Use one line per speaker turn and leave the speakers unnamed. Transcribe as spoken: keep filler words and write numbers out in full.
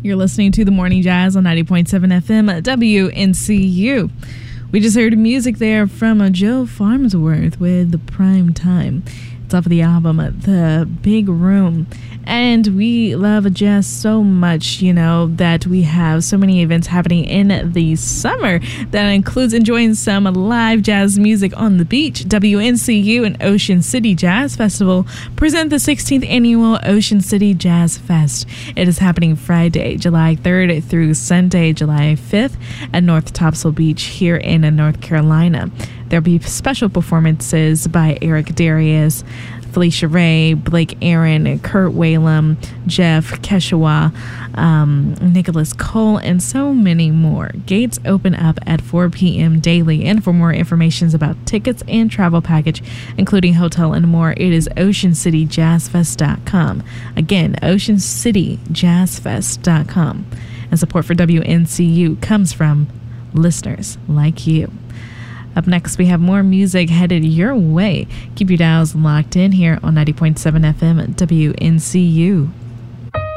You're listening to The Morning Jazz on ninety point seven F M W N C U. We just heard music there from Joe Farnsworth with The Prime Time. It's off of the album The Big Room. And we love jazz so much, you know, that we have so many events happening in the summer. That includes enjoying some live jazz music on the beach. W N C U and Ocean City Jazz Festival present the sixteenth Annual Ocean City Jazz Fest. It is happening Friday, July third through Sunday, July fifth at North Topsail Beach here in North Carolina. There'll be special performances by Eric Darius, Felicia Ray, Blake Aaron, Kurt Whalum, Jeff Keshawa, um, Nicholas Cole, and so many more. Gates open up at four p.m. daily. And for more information about tickets and travel package, including hotel and more, it is ocean city jazz fest dot com. Again, ocean city jazz fest dot com. And support for W N C U comes from listeners like you. Up next, we have more music headed your way. Keep your dials locked in here on ninety point seven F M W N C U.